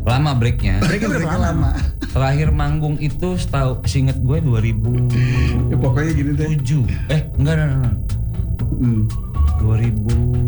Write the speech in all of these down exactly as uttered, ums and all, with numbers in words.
Lama breaknya. Breaknya berapa lama? Terakhir manggung itu setahu seinget gue dua ribu Ya, pokoknya gini deh. tujuh. Eh enggak enggak enggak. Hmm. dua ribu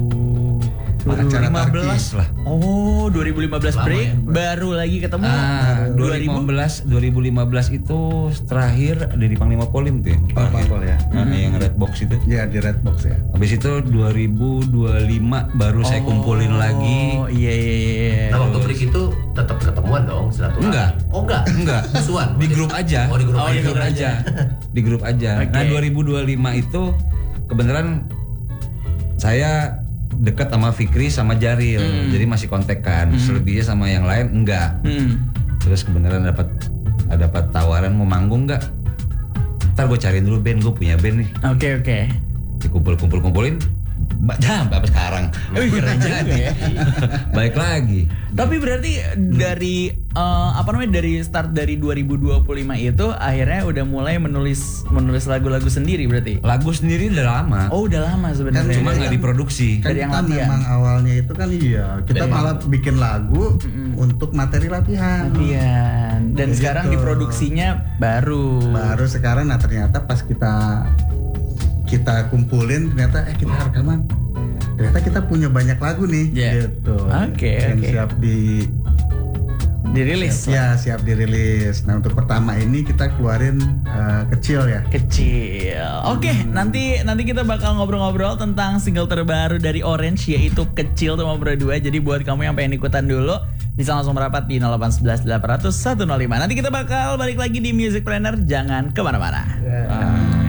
lima belas lah. Oh, dua ribu lima belas Lama break, ya, baru lagi ketemu. Ah, dua ribu lima belas dua ribu lima belas itu terakhir ada di Panglima Polim tuh ya. Oh, Pampol ya. Nah, yang red box itu. Ya di red box ya. Habis itu dua ribu dua puluh lima baru saya kumpulin lagi. Oh iya iya iya. Nah waktu break itu tetap ketemuan dong silaturahmi. Enggak. Oh enggak. Enggak. Musuhan. Di grup aja. Oh di grup Oh, aja. di grup aja. Di grup aja. Oke. Nah, dua ribu dua puluh lima itu kebenaran saya dekat sama Fikri sama Jaril. Hmm. Jadi masih kontekan. Selebihnya sama yang lain enggak. Hmm. Terus kebenaran dapat dapat tawaran mau manggung enggak? Ntar gue cariin dulu band, gue punya band nih. Oke oke. Dikumpul-kumpul-kumpulin Mbak jam apa sekarang? Wih, keren juga ya. Baik lagi. Tapi berarti dari eh, apa namanya dari start dari dua ribu dua puluh lima itu akhirnya udah mulai menulis menulis lagu-lagu sendiri berarti. Lagu sendiri udah lama. Oh udah lama sebenarnya. Cuma nggak diproduksi. Kan Dari yang kita latihan. memang awalnya itu kan iya kita Dari malah bikin lagu untuk materi latihan. Latihan. Dan Begitu. sekarang diproduksinya baru. Baru sekarang nah ternyata pas kita kita kumpulin ternyata eh kita rekaman. Ternyata kita punya banyak lagu nih Yeah. gitu. Oke, Yang oke. siap di Dirilis. ya siap dirilis. Nah untuk pertama ini kita keluarin eh, kecil ya. Kecil. Oke, nanti nanti kita bakal ngobrol-ngobrol tentang single terbaru dari Orange yaitu Kecil sama berdua. Jadi buat kamu yang pengen ikutan dulu bisa langsung merapat di nol delapan satu satu delapan nol nol satu nol lima. Nanti kita bakal balik lagi di Music Planner. Jangan kemana-mana. Ya.